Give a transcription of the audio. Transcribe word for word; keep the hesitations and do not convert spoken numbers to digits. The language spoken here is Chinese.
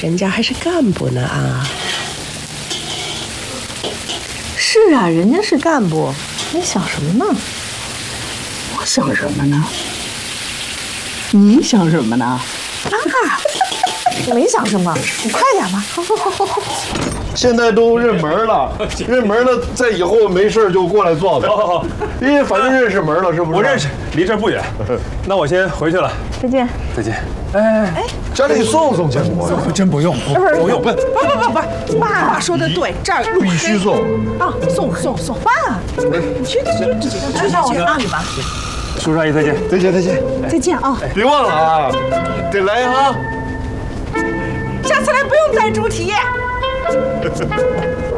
人家还是干部呢啊。 是啊，人家是干部，你想什么呢？ 我想什么呢？你想什么呢？啊， 我没想什么，你快点吧。好好好好好。 现在都认门了，认门了，在以后没事就过来坐吧。 好好好， 因为反正认识门了，是不是？ 我认识，离这儿不远。那我先回去了。 再见。 再见。哎哎， 家里送送建国， 真不用，不不用。不不不不，爸爸说的对，这儿路必须送啊，送送送。爸，你去去去去去， 那我让你吧。 叔叔阿姨再见， 再见再见再见啊！ 别忘了啊，得来哈。 下次来不用带猪蹄。